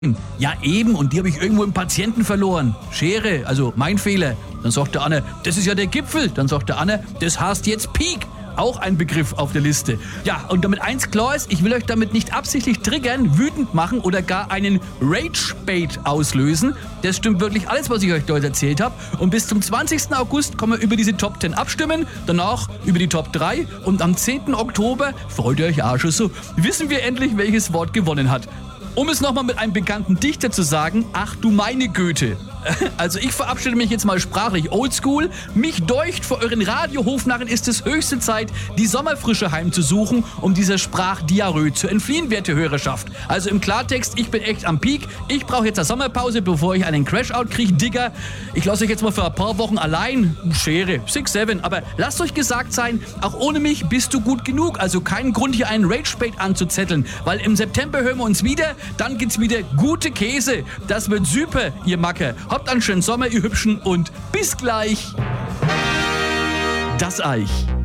Ja eben, und die habe ich irgendwo im Patienten verloren. Schere, also mein Fehler. Dann sagt der Anne, das ist ja der Gipfel. Dann sagt der Anne, das heißt jetzt Peak. Auch ein Begriff auf der Liste. Ja, und damit eins klar ist, ich will euch damit nicht absichtlich triggern, wütend machen oder gar einen Rage-Bait auslösen. Das stimmt wirklich alles, was ich euch dort erzählt habe. Und bis zum 20. August können wir über diese Top 10 abstimmen, danach über die Top 3 und am 10. Oktober, freut ihr euch auch schon so, wissen wir endlich, welches Wort gewonnen hat. Um es nochmal mit einem bekannten Dichter zu sagen, ach du meine Goethe. Also ich verabschiede mich jetzt mal sprachlich oldschool. Mich deucht, vor euren Radiohofnarren ist es höchste Zeit, die Sommerfrische heimzusuchen, um dieser Sprachdiarrhoe zu entfliehen, werte Hörerschaft. Also im Klartext, ich bin echt am Peak. Ich brauche jetzt eine Sommerpause, bevor ich einen Crashout kriege, Digga. Ich lasse euch jetzt mal für ein paar Wochen allein. Schere, 6-7. Aber lasst euch gesagt sein, auch ohne mich bist du gut genug. Also keinen Grund, hier einen Rage-Bait anzuzetteln. Weil im September hören wir uns wieder. Dann gibt's wieder gute Käse. Das wird super, ihr Macker. Habt einen schönen Sommer, ihr Hübschen, und bis gleich. Das Eich.